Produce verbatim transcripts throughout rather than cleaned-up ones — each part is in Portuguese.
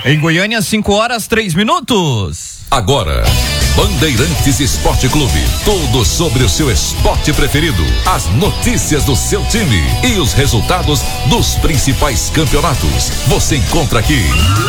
Em Goiânia, cinco horas, três minutos. Agora, Bandeirantes Esporte Clube. Tudo sobre o seu esporte preferido. As notícias do seu time e os resultados dos principais campeonatos. Você encontra aqui.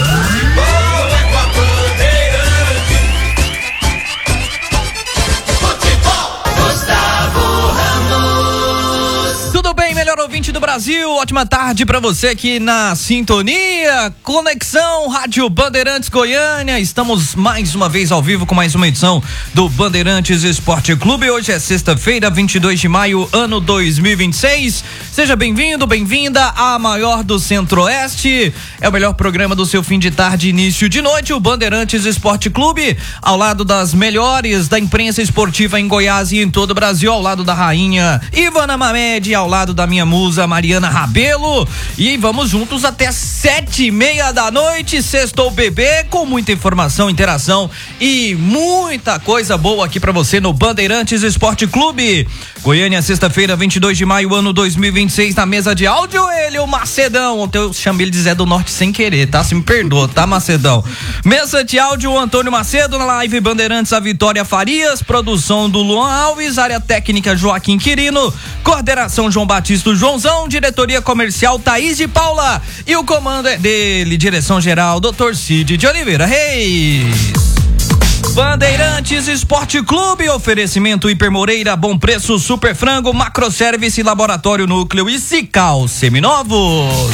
Melhor ouvinte do Brasil, ótima tarde pra você aqui na sintonia, Conexão Rádio Bandeirantes Goiânia. Estamos mais uma vez ao vivo com mais uma edição do Bandeirantes Esporte Clube. Hoje é sexta-feira, vinte e dois de maio, ano dois mil e vinte e seis. Seja bem-vindo, bem-vinda à maior do Centro-Oeste. É o melhor programa do seu fim de tarde, início de noite, o Bandeirantes Esporte Clube, ao lado das melhores da imprensa esportiva em Goiás e em todo o Brasil, ao lado da rainha Ivana Mamed, ao lado da minha musa Mariana Rabelo, e vamos juntos até sete e meia da noite. Sextou bebê, com muita informação, interação e muita coisa boa aqui pra você no Bandeirantes Esporte Clube. Goiânia, sexta-feira, vinte e dois de maio, ano dois mil e vinte e seis, na mesa de áudio, ele, o Macedão. Ontem eu chamei ele de Zé do Norte sem querer, tá? Se me perdoa, tá, Macedão? Mesa de áudio, o Antônio Macedo, na live Bandeirantes, a Vitória Farias, produção do Luan Alves, área técnica Joaquim Quirino, coordenação João Batista Joãozão, diretoria comercial Thaís de Paula, e o comando é dele, direção geral, doutor Cid de Oliveira Reis. Bandeirantes Esporte Clube, oferecimento Hiper Moreira, Bom Preço, Super Frango, Macroservice, Laboratório Núcleo e Cical Seminovos.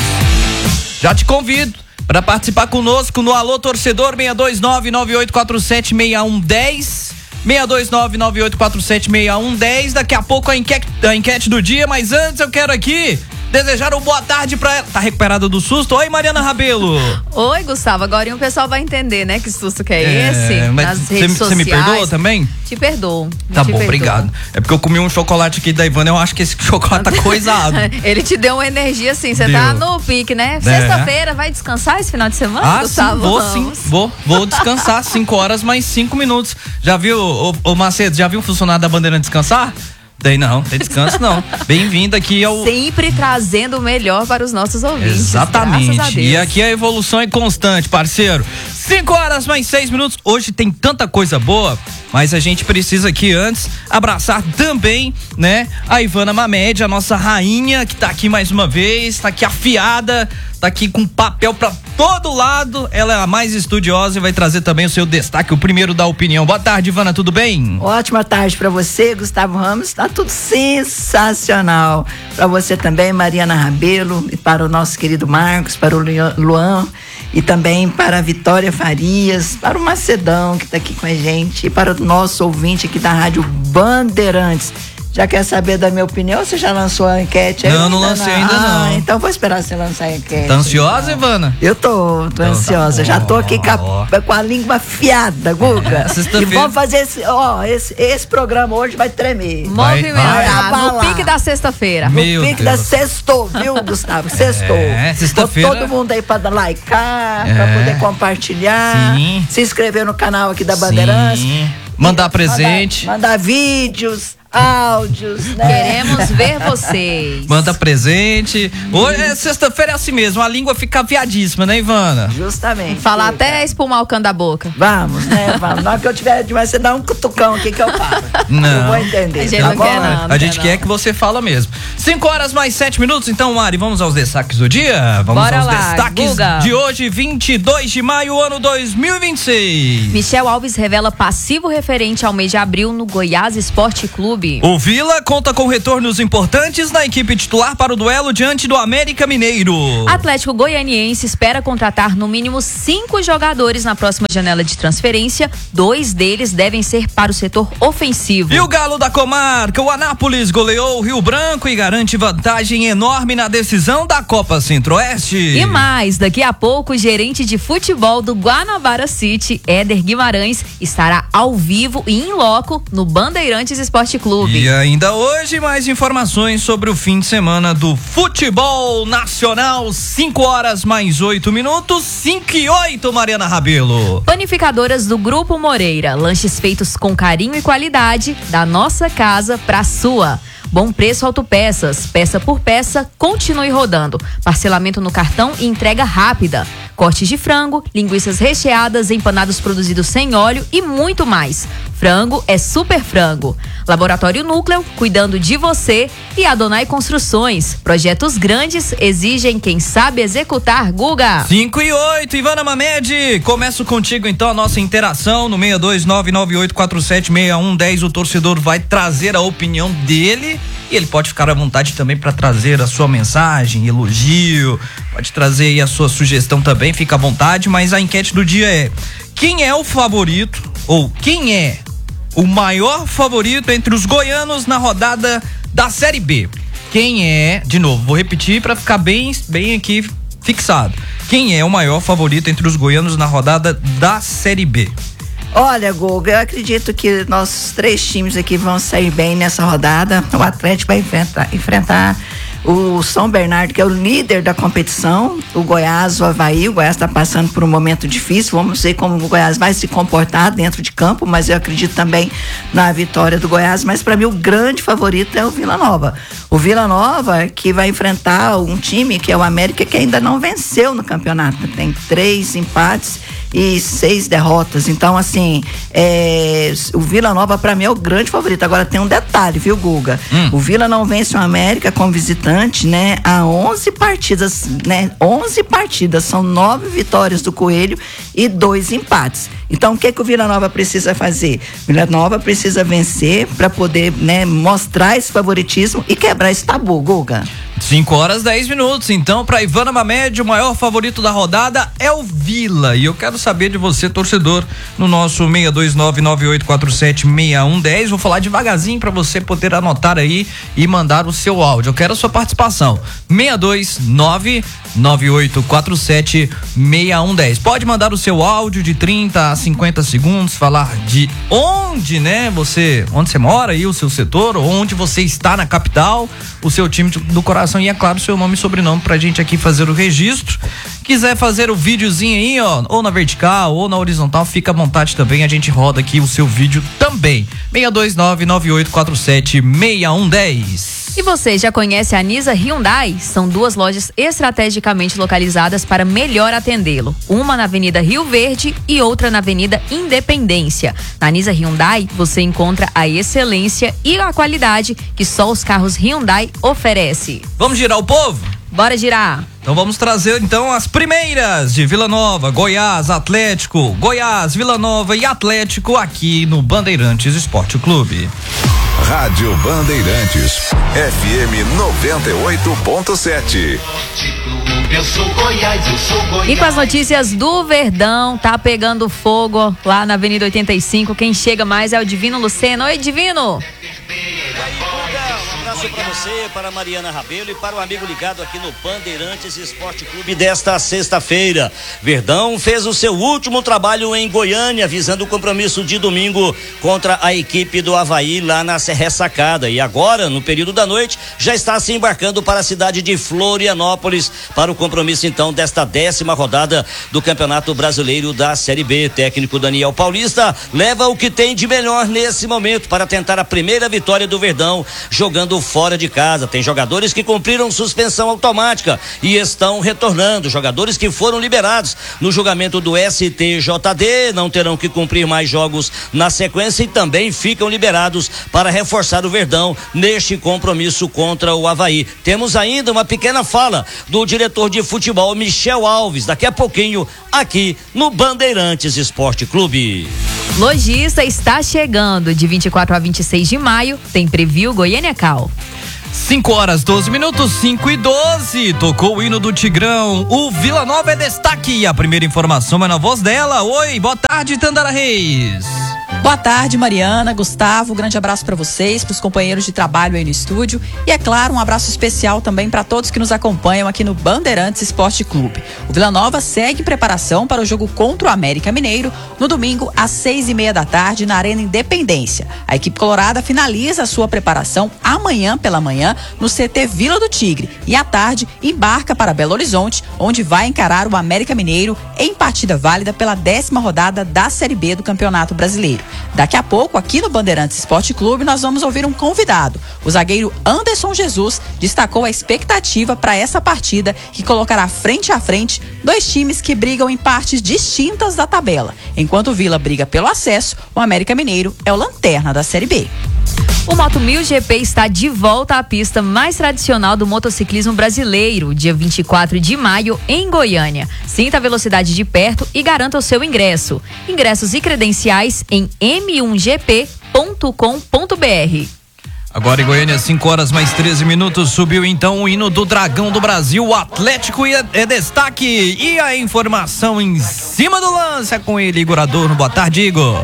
Já te convido para participar conosco no Alô Torcedor seis dois nove, nove oito quatro sete, seis um um zero. seis dois nove, nove oito quatro sete, seis um um zero. Daqui a pouco a enquete, a enquete do dia, mas antes eu quero aqui desejar uma boa tarde pra ela. Tá recuperada do susto? Oi, Mariana Rabelo. Oi, Gustavo. Agora o pessoal vai entender, né? Que susto que é, é esse. Mas nas cê, redes sociais. Você me perdoa também? Te perdoo. Tá te bom, perdoo. obrigado. É porque eu comi um chocolate aqui da Ivana, eu acho que esse chocolate tá coisado. Ele te deu uma energia assim, você tá no pique, né? É. Sexta-feira, vai descansar esse final de semana, Ah, Gustavo? sim, vou Vamos. sim, vou, vou descansar, cinco horas mais cinco minutos. Já viu, ô, ô Macedo, já viu um funcionário da Bandeira descansar? Tem não, tem descanso não. Bem-vindo aqui ao... Sempre trazendo o melhor para os nossos ouvintes. Exatamente. E aqui a evolução é constante, parceiro. cinco horas mais seis minutos. Hoje tem tanta coisa boa, mas a gente precisa aqui antes abraçar também, né, a Ivana Mamed, a nossa rainha, que tá aqui mais uma vez, tá aqui afiada, tá aqui com papel pra todo lado. Ela é a mais estudiosa e vai trazer também o seu destaque, o primeiro da opinião. Boa tarde, Ivana, tudo bem? Ótima tarde pra você, Gustavo Ramos. Tá tudo sensacional. Pra você também, Mariana Rabelo, e para o nosso querido Marcos, para o Luan, e também para a Vitória Farias, para o Macedão, que tá aqui com a gente, e para o nosso ouvinte aqui da Rádio Bandeirantes. Já quer saber da minha opinião? Você já lançou a enquete aí? Não, não lancei ainda não. Ah, então vou esperar você lançar a enquete. Tá ansiosa, Ivana? Eu tô, tô Então, ansiosa. tá Já tô aqui com ó. a, com a língua afiada, Guga. É, e vamos fazer esse, ó, esse, esse programa hoje vai tremer. Vai, Movimentar vai. no pique da sexta-feira. No Meu pique Deus. da sextou, viu, Gustavo? Sextou. É, sexta-feira- Todo mundo aí pra likear, É. pra poder compartilhar. Sim. Se inscrever no canal aqui da Bandeirantes. Sim. Mandar presente. Mandar, mandar vídeos, áudios, né? Queremos ver vocês. Manda presente. Hoje é sexta-feira, é assim mesmo. A língua fica afiadíssima, né, Ivana? Justamente. Falar Guga. até espumar o cano da boca. Vamos, né? Vamos. Na hora que eu tiver demais, você dá um cutucão aqui que eu falo. Não. Eu vou entender. A gente tá não bom? quer, não. A gente quer que você fala mesmo. cinco horas mais sete minutos. Então, Mari, vamos aos destaques do dia? Vamos Bora aos lá, destaques Guga. de hoje, vinte e dois de maio, ano dois mil e vinte e seis. Michel Alves revela passivo referente ao mês de abril no Goiás Esporte Clube. O Vila conta com retornos importantes na equipe titular para o duelo diante do América Mineiro. Atlético Goianiense espera contratar no mínimo cinco jogadores na próxima janela de transferência. Dois deles devem ser para o setor ofensivo. E o Galo da Comarca, o Anápolis goleou o Rio Branco e garante vantagem enorme na decisão da Copa Centro-Oeste. E mais, daqui a pouco, o gerente de futebol do Guanabara City, Éder Guimarães, estará ao vivo e em loco no Bandeirantes Esporte Clube. E ainda hoje, mais informações sobre o fim de semana do futebol nacional. cinco horas mais oito minutos, cinco e oito, Mariana Rabelo. Panificadoras do Grupo Moreira, lanches feitos com carinho e qualidade, da nossa casa pra sua. Bom Preço Autopeças, peça por peça, continue rodando. Parcelamento no cartão e entrega rápida. cortes de frango, linguiças recheadas, empanados produzidos sem óleo e muito mais. Frango é Super Frango. Laboratório Núcleo, cuidando de você, e Adonai Construções. Projetos grandes exigem quem sabe executar, Guga. cinco e oito, Ivana Mamed, começo contigo então a nossa interação no seis dois nove nove oito quatro sete seis um um zero. O torcedor vai trazer a opinião dele e ele pode ficar à vontade também para trazer a sua mensagem, elogio, pode trazer aí a sua sugestão também, fica à vontade, mas a enquete do dia é: quem é o favorito ou quem é o maior favorito entre os goianos na rodada da Série B? Quem é, de novo, vou repetir para ficar bem, bem aqui fixado. Quem é o maior favorito entre os goianos na rodada da Série B? Olha, Guga, eu acredito que nossos três times aqui vão sair bem nessa rodada. O Atlético vai enfrentar, enfrentar o São Bernardo, que é o líder da competição, o Goiás, o Avaí. O Goiás está passando por um momento difícil, vamos ver como o Goiás vai se comportar dentro de campo, mas eu acredito também na vitória do Goiás. Mas para mim o grande favorito é o Vila Nova. O Vila Nova que vai enfrentar um time que é o América, que ainda não venceu no campeonato, tem três empates e seis derrotas. Então, assim, é, o Vila Nova para mim é o grande favorito. Agora tem um detalhe, viu, Guga? Hum. O Vila não vence o América como visitante, né? Há onze partidas, né? onze partidas, são nove vitórias do Coelho e dois empates. Então, o que que o Vila Nova precisa fazer? O Vila Nova precisa vencer para poder, né, mostrar esse favoritismo e quebrar esse tabu, Guga. cinco horas, dez minutos. Então, para Ivana Mamed, o maior favorito da rodada é o Vila. E eu quero saber de você, torcedor, no nosso seis dois nove nove oito quatro sete seis um um zero. Vou falar devagarzinho para você poder anotar aí e mandar o seu áudio. Eu quero a sua participação. seis dois nove nove oito quatro sete seis um um zero. Pode mandar o seu áudio de trinta a cinquenta segundos, falar de onde, né, você, onde você mora aí, o seu setor, onde você está na capital, o seu time do coração e, é claro, seu nome e sobrenome pra gente aqui fazer o registro. Quiser fazer o videozinho aí, ó, ou na vertical ou na horizontal, fica à vontade também, a gente roda aqui o seu vídeo também. seis dois nove nove oito quatro sete seis um um zero. E você já conhece a Nisa Hyundai? São duas lojas estrategicamente localizadas para melhor atendê-lo. Uma na Avenida Rio Verde e outra na Avenida Independência. Na Nisa Hyundai, você encontra a excelência e a qualidade que só os carros Hyundai oferece. Vamos girar o povo? Bora girar! Então vamos trazer então as primeiras de Vila Nova, Goiás, Atlético, Goiás, Vila Nova e Atlético aqui no Bandeirantes Esporte Clube. Rádio Bandeirantes, F M noventa e oito ponto sete. Eu sou Goiás, eu sou Goiás. E com as notícias do Verdão, tá pegando fogo lá na Avenida oitenta e cinco. Quem chega mais é o Divino Luceno. Oi, Divino! Um abraço para você, para a Mariana Rabelo e para o amigo ligado aqui no Bandeirantes Esporte Clube desta sexta-feira. Verdão fez o seu último trabalho em Goiânia, visando o compromisso de domingo contra a equipe do Avaí lá na Ressacada. E agora, no período da noite, já está se embarcando para a cidade de Florianópolis para o compromisso então desta décima rodada do Campeonato Brasileiro da Série B. Técnico Daniel Paulista leva o que tem de melhor nesse momento para tentar a primeira vitória do Verdão jogando fora de casa. Tem jogadores que cumpriram suspensão automática e estão retornando. Jogadores que foram liberados no julgamento do S T J D não terão que cumprir mais jogos na sequência e também ficam liberados para reforçar o Verdão neste compromisso contra o Avaí. Temos ainda uma pequena fala do diretor de futebol Michel Alves, daqui a pouquinho aqui no Bandeirantes Esporte Clube. Logista está chegando de vinte e quatro a vinte e seis de maio, tem preview Goiânia Cal. cinco horas, doze minutos, cinco e doze. Tocou o hino do Tigrão. O Vila Nova é destaque. E a primeira informação é na voz dela. Oi, boa tarde, Tandara Reis. Boa tarde, Mariana, Gustavo, grande abraço para vocês, para os companheiros de trabalho aí no estúdio e, é claro, um abraço especial também para todos que nos acompanham aqui no Bandeirantes Esporte Clube. O Vila Nova segue em preparação para o jogo contra o América Mineiro no domingo às seis e meia da tarde na Arena Independência. A equipe colorada finaliza a sua preparação amanhã pela manhã no C T Vila do Tigre e à tarde embarca para Belo Horizonte, onde vai encarar o América Mineiro em partida válida pela décima rodada da Série B do Campeonato Brasileiro. Daqui a pouco, aqui no Bandeirantes Esporte Clube, nós vamos ouvir um convidado. O zagueiro Anderson Jesus destacou a expectativa para essa partida que colocará frente a frente dois times que brigam em partes distintas da tabela. Enquanto o Vila briga pelo acesso, o América Mineiro é o lanterna da Série B. O Moto mil G P está de volta à pista mais tradicional do motociclismo brasileiro, dia vinte e quatro de maio, em Goiânia. Sinta a velocidade de perto e garanta o seu ingresso. Ingressos e credenciais em m um g p ponto com ponto b r. Agora em Goiânia, cinco horas mais treze minutos, subiu então o hino do Dragão do Brasil, o Atlético é, é destaque. E a informação em cima do lance é com ele, Igor Adorno. Boa tarde, Igor.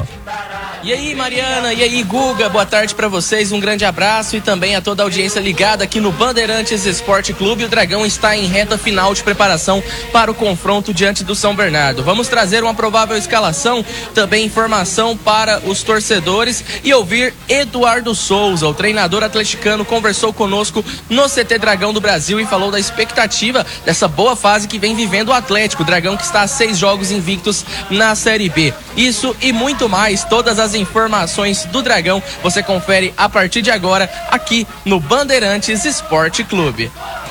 E aí, Mariana, e aí, Guga, boa tarde pra vocês, um grande abraço e também a toda a audiência ligada aqui no Bandeirantes Esporte Clube. O Dragão está em reta final de preparação para o confronto diante do São Bernardo. Vamos trazer uma provável escalação, também informação para os torcedores e ouvir Eduardo Souza, o treinador atleticano, conversou conosco no C T Dragão do Brasil e falou da expectativa dessa boa fase que vem vivendo o Atlético, o Dragão que está a seis jogos invictos na Série B. Isso e muito mais, todas as informações do Dragão você confere a partir de agora aqui no Bandeirantes Esporte Clube.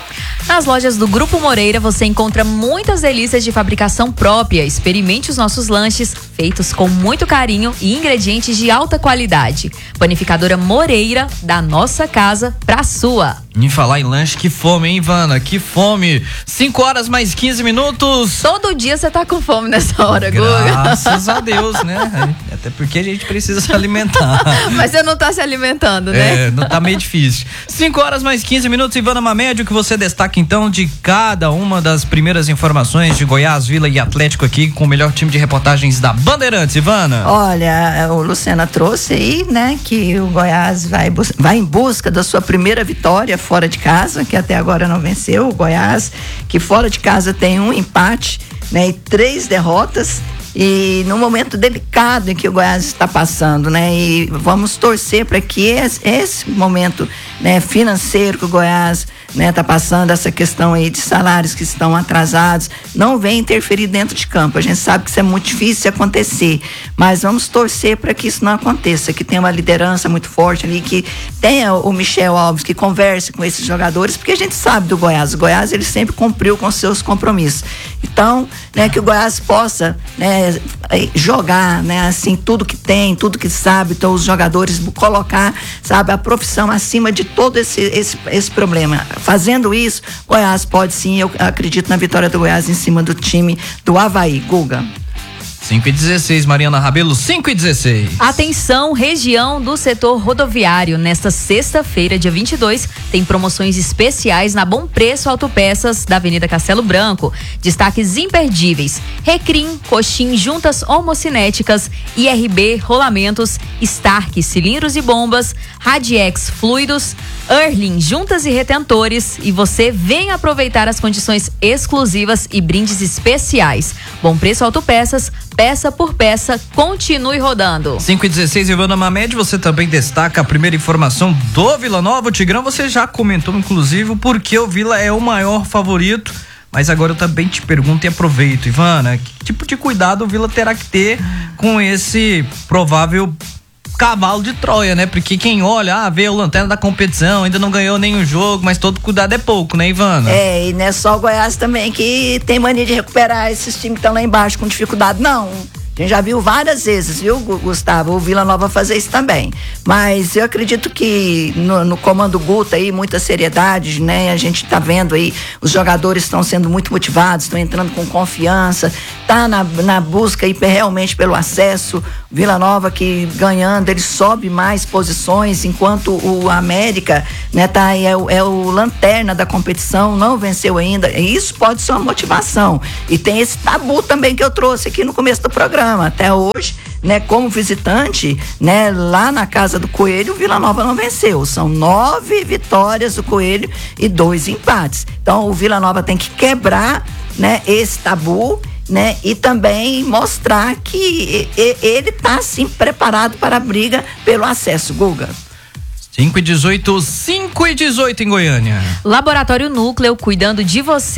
Nas lojas do Grupo Moreira você encontra muitas delícias de fabricação própria. Experimente os nossos lanches feitos com muito carinho e ingredientes de alta qualidade. Panificadora Moreira, da nossa casa pra sua. Em falar em lanche, que fome, hein, Ivana? Que fome. cinco horas mais quinze minutos. Todo dia você tá com fome nessa hora, Guga. Graças a Deus, né? Até porque a gente precisa se alimentar. Mas você não tá se alimentando, né? É, não tá meio difícil. cinco horas mais quinze minutos, Ivana Mamédio, que você destaca então de cada uma das primeiras informações de Goiás, Vila e Atlético aqui com o melhor time de reportagens da Bandeirantes, Ivana. Olha, o Luciana trouxe aí, né, que o Goiás vai, vai em busca da sua primeira vitória fora de casa, que até agora não venceu. O Goiás, que fora de casa tem um empate, né, e três derrotas. E no momento delicado em que o Goiás está passando, né? E vamos torcer para que esse, esse momento, né, financeiro que o Goiás, né, tá passando, essa questão aí de salários que estão atrasados, não venha interferir dentro de campo. A gente sabe que isso é muito difícil de acontecer, mas vamos torcer para que isso não aconteça, que tenha uma liderança muito forte ali, que tenha o Michel Alves, que converse com esses jogadores, porque a gente sabe do Goiás. O Goiás, ele sempre cumpriu com seus compromissos. Então, né, que o Goiás possa, né, jogar, né, assim, tudo que tem, tudo que sabe, então os jogadores colocar, sabe, a profissão acima de todo esse, esse, esse problema. Fazendo isso, Goiás pode sim, eu acredito na vitória do Goiás em cima do time do Avaí. Guga. cinco e dezesseis, Mariana Rabelo, cinco e dezesseis. Atenção, região do setor rodoviário. Nesta sexta-feira, dia vinte e dois, tem promoções especiais na Bom Preço Autopeças da Avenida Castelo Branco. Destaques imperdíveis: Recrim, Coxim, juntas homocinéticas, I R B, rolamentos, Stark, cilindros e bombas, Radiex, fluidos, Erlin, juntas e retentores. E você vem aproveitar as condições exclusivas e brindes especiais. Bom Preço Autopeças, peça por peça, continue rodando. cinco e dezesseis, Ivana Mamed, você também destaca a primeira informação do Vila Nova. O Tigrão, você já comentou, inclusive, porque o Vila é o maior favorito. Mas agora eu também te pergunto e aproveito, Ivana, que tipo de cuidado o Vila terá que ter com esse provável cavalo de Troia, né? Porque quem olha, ah, vê o lanterna da competição, ainda não ganhou nenhum jogo, mas todo cuidado é pouco, né, Ivana? É, e não é só o Goiás também que tem mania de recuperar esses times que estão lá embaixo com dificuldade, não. A gente já viu várias vezes, viu, Gustavo? O Vila Nova fazer isso também. Mas eu acredito que no, no comando Guta aí, muita seriedade, né? A gente tá vendo aí, os jogadores estão sendo muito motivados, estão entrando com confiança, tá na, na busca aí realmente pelo acesso. Vila Nova que ganhando, ele sobe mais posições, enquanto o América, né, tá aí, é, é o lanterna da competição, não venceu ainda. E isso pode ser uma motivação. E tem esse tabu também que eu trouxe aqui no começo do programa. Até hoje, né, como visitante, né, lá na casa do Coelho, o Vila Nova não venceu. São nove vitórias do Coelho e dois empates. Então o Vila Nova tem que quebrar, né, esse tabu, né, e também mostrar que ele está assim preparado para a briga pelo acesso. Guga. cinco e dezoito, cinco e dezoito em Goiânia. Laboratório Núcleo, cuidando de você.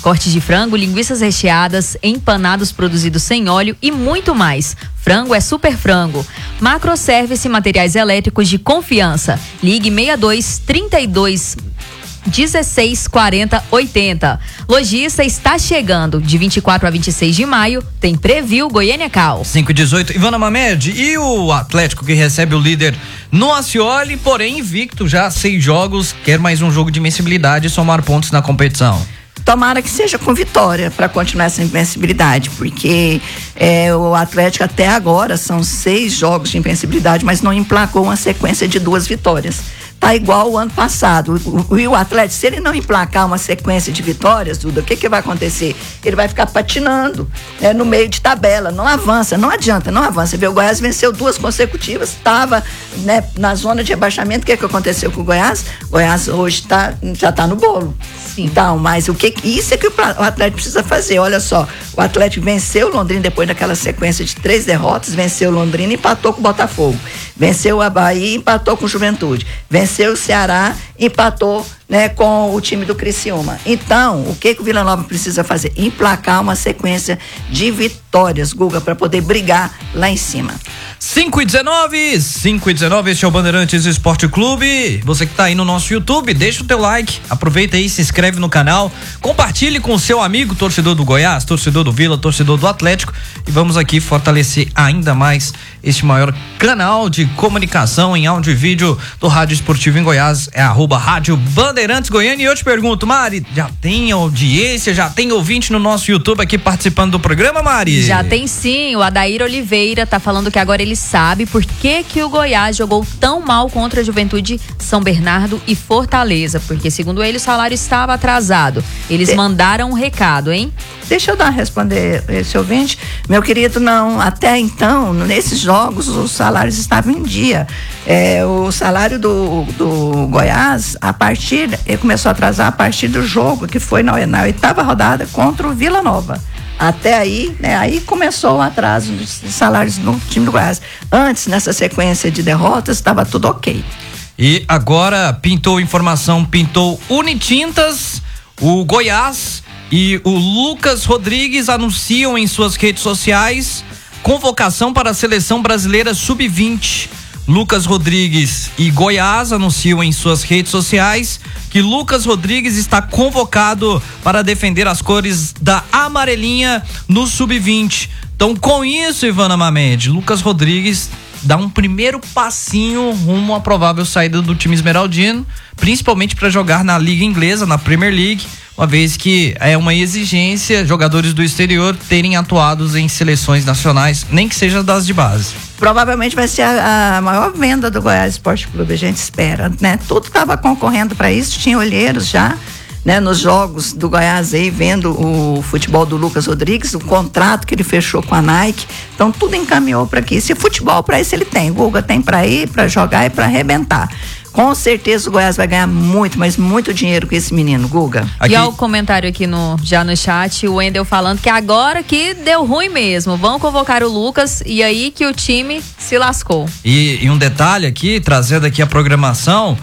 Cortes de frango, linguiças recheadas, empanados produzidos sem óleo e muito mais. Frango é Super Frango. Macro Service Materiais Elétricos de Confiança. Ligue sessenta e dois, trinta e dois, dezesseis, quarenta, oitenta. Lojista está chegando. De vinte e quatro a vinte e seis de maio, tem Preview Goiânia Cal. cinco e dezoito. Ivana Mamed, e o Atlético que recebe o líder no Acioli, porém invicto já seis jogos, quer mais um jogo de invencibilidade e somar pontos na competição? Tomara que seja com vitória para continuar essa invencibilidade, porque é, o Atlético até agora são seis jogos de invencibilidade, mas não emplacou uma sequência de duas vitórias. Tá igual o ano passado. O, o, o Atlético, se ele não emplacar uma sequência de vitórias, Duda, o que que vai acontecer? Ele vai ficar patinando, né, no meio de tabela, não avança, não adianta, não avança. Você vê, o Goiás venceu duas consecutivas, estava, né, na zona de rebaixamento. O que que aconteceu com o Goiás? O Goiás hoje tá, já está no bolo. Sim. Então, mas o que isso é que o, o Atlético precisa fazer. Olha só, o Atlético venceu o Londrina depois daquela sequência de três derrotas, venceu o Londrina e empatou com o Botafogo. Venceu a Bahia e empatou com o Juventude. Venceu o Ceará, empatou, né, com o time do Criciúma. Então, o que que o Vila Nova precisa fazer? Emplacar uma sequência de vitórias, Guga, para poder brigar lá em cima. cinco e dezenove, cinco e dezenove, este é o Bandeirantes Esporte Clube. Você que tá aí no nosso YouTube, deixa o teu like, aproveita aí, se inscreve no canal, compartilhe com o seu amigo, torcedor do Goiás, torcedor do Vila, torcedor do Atlético, e vamos aqui fortalecer ainda mais este maior canal de comunicação em áudio e vídeo do Rádio Esportivo em Goiás, é arroba Rádio Bandeirantes Goiânia. E eu te pergunto, Mari, já tem audiência, já tem ouvinte no nosso YouTube aqui participando do programa, Mari? Já tem sim, o Adair Oliveira tá falando que agora ele sabe por que que o Goiás jogou tão mal contra a Juventude, São Bernardo e Fortaleza, porque segundo ele o salário estava atrasado. Eles De... mandaram um recado, hein? Deixa eu dar responder esse ouvinte. Meu querido, não, até então, nesses jogos, os salários estavam em dia. É, o salário do, do Goiás, a partir, ele começou a atrasar a partir do jogo, que foi na, na oitava rodada contra o Vila Nova. Até aí, né, aí começou o atraso de salários no time do Goiás. Antes, nessa sequência de derrotas, estava tudo ok. E agora pintou informação, pintou Unitintas, o Goiás e o Lucas Rodrigues anunciam em suas redes sociais convocação para a seleção brasileira sub vinte. Lucas Rodrigues e Goiás anunciam em suas redes sociais que Lucas Rodrigues está convocado para defender as cores da amarelinha no sub vinte. Então, com isso, Ivana Mamed, Lucas Rodrigues dá um primeiro passinho rumo à provável saída do time esmeraldino, principalmente para jogar na Liga Inglesa, na Premier League, uma vez que é uma exigência jogadores do exterior terem atuado em seleções nacionais, nem que seja das de base. Provavelmente vai ser a, a maior venda do Goiás Esporte Clube, a gente espera, né? Tudo estava concorrendo para isso, tinha olheiros já, né, nos jogos do Goiás aí, vendo o futebol do Lucas Rodrigues, o contrato que ele fechou com a Nike, então tudo encaminhou para aqui. Se futebol para isso ele tem, o Guga tem para ir, para jogar e para arrebentar. Com certeza o Goiás vai ganhar muito, mas muito dinheiro com esse menino, Guga. Aqui... E ó, o comentário aqui no, já no chat, o Wendel falando que agora que deu ruim mesmo, vão convocar o Lucas e aí que o time se lascou. E, e um detalhe aqui, trazendo aqui a programação,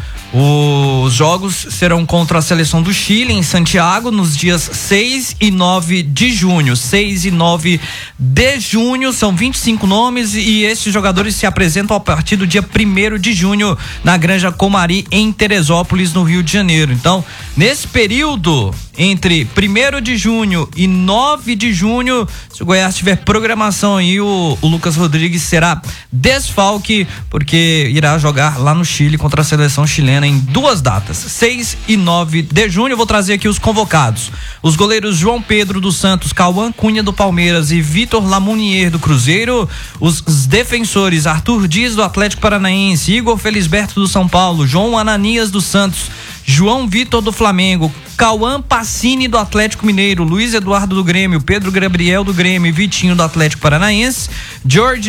os jogos serão contra a seleção do Chile em Santiago nos dias seis e nove de junho. seis e nove de junho, são vinte e cinco nomes e esses jogadores se apresentam a partir do dia primeiro de junho na Granja Comari, em Teresópolis, no Rio de Janeiro. Então, nesse período entre primeiro de junho e nove de junho, se o Goiás tiver programação aí, o, o Lucas Rodrigues será desfalque, porque irá jogar lá no Chile contra a seleção chilena em duas datas, seis e nove de junho. Eu vou trazer aqui os convocados: os goleiros João Pedro dos Santos, Cauã Cunha do Palmeiras e Vitor Lamounier do Cruzeiro, os, os defensores Arthur Dias do Atlético Paranaense, Igor Felisberto do São Paulo, João Ananias dos Santos, João Vitor do Flamengo, Cauã Pacini do Atlético Mineiro, Luiz Eduardo do Grêmio, Pedro Gabriel do Grêmio e Vitinho do Atlético Paranaense, George